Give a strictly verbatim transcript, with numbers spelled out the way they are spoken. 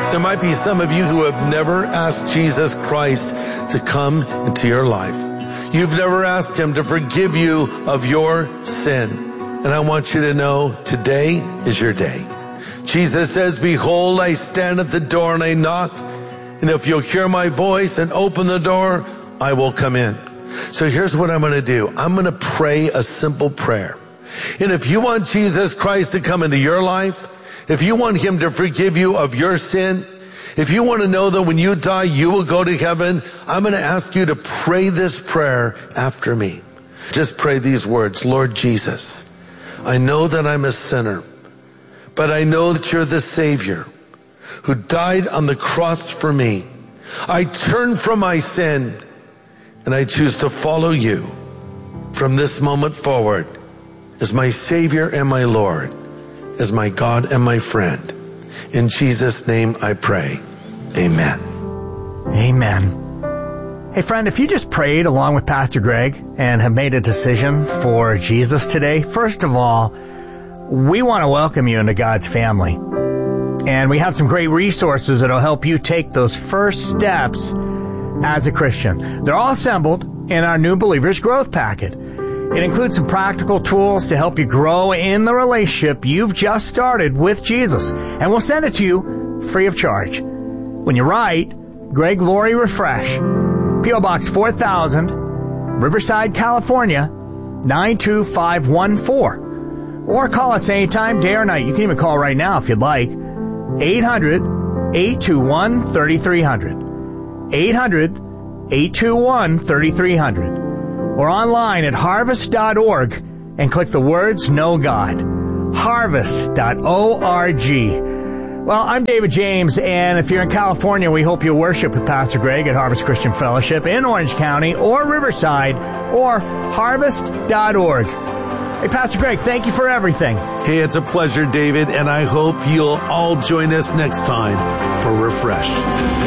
There might be some of you who have never asked Jesus Christ to come into your life. You've never asked him to forgive you of your sin. And I want you to know today is your day. Jesus says, behold, I stand at the door and I knock. And if you'll hear my voice and open the door, I will come in. So here's what I'm going to do. I'm going to pray a simple prayer. And if you want Jesus Christ to come into your life, if you want him to forgive you of your sin, if you want to know that when you die, you will go to heaven, I'm going to ask you to pray this prayer after me. Just pray these words. Lord Jesus, I know that I'm a sinner, but I know that you're the Savior who died on the cross for me. I turn from my sin and I choose to follow you from this moment forward as my Savior and my Lord, as my God and my friend. In Jesus' name I pray. Amen. Amen. Hey friend, if you just prayed along with Pastor Greg and have made a decision for Jesus today, first of all, we want to welcome you into God's family. And we have some great resources that will help you take those first steps as a Christian. They're all assembled in our New Believers Growth Packet. It includes some practical tools to help you grow in the relationship you've just started with Jesus. And we'll send it to you free of charge. When you write, Greg Laurie Refresh, P O Box four thousand, Riverside, California, nine two five one four. Or call us anytime, day or night. You can even call right now if you'd like. eight hundred, eight two one, three three zero zero. eight hundred, eight two one, three three zero zero. Or online at harvest dot org and click the words Know God. harvest dot org. Well, I'm David James, and if you're in California, we hope you'll worship with Pastor Greg at Harvest Christian Fellowship in Orange County or Riverside or harvest dot org. Hey, Pastor Greg, thank you for everything. Hey, it's a pleasure, David, and I hope you'll all join us next time for Refresh.